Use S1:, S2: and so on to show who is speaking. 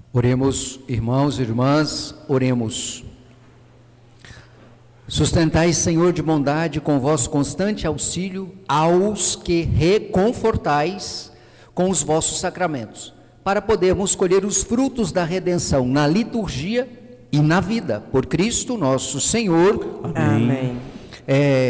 S1: Oremos, irmãos e irmãs, oremos. Sustentai, Senhor de bondade, com vosso constante auxílio, aos que reconfortais com os vossos sacramentos, para podermos colher os frutos da redenção na liturgia e na vida, por Cristo nosso Senhor.
S2: Amém.